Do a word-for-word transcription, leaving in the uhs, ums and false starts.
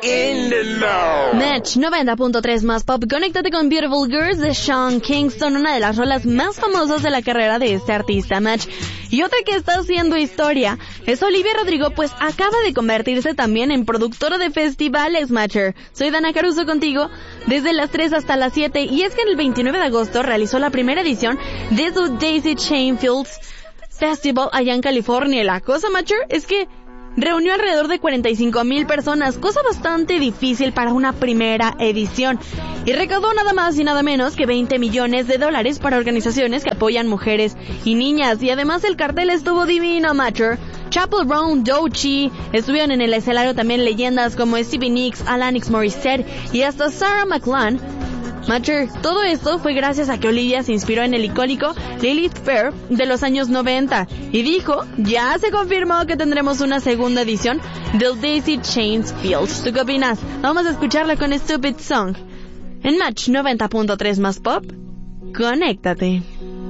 in the know. Match noventa punto tres más pop. Conéctate con Beautiful Girls de Sean Kingston, una de las rolas más famosas de la carrera de este artista. Match. Y otra que está haciendo historia es Olivia Rodrigo, pues acaba de convertirse también en productora de festivales, Matcher. Soy Dana Caruso contigo desde las tres hasta las siete, y es que el veintinueve de agosto realizó la primera edición de su Daisy Chain Fields Festival allá en California. La cosa, Matcher, es que reunió alrededor de cuarenta y cinco mil personas, cosa bastante difícil para una primera edición, y recaudó nada más y nada menos que veinte millones de dólares para organizaciones que apoyan mujeres y niñas. Y además el cartel estuvo divino, Matcher. Chappell Roan, Doechii, estuvieron en el escenario también leyendas como Stevie Nicks, Alanis Morissette y hasta Sarah McLachlan. Matcher, todo esto fue gracias a que Olivia se inspiró en el icónico Lilith Fair de los años noventa y dijo, ya se confirmó que tendremos una segunda edición del Daisy Chain Fields. ¿Tú qué opinas? Vamos a escucharla con Stupid Song en Match noventa punto tres más pop. Conéctate.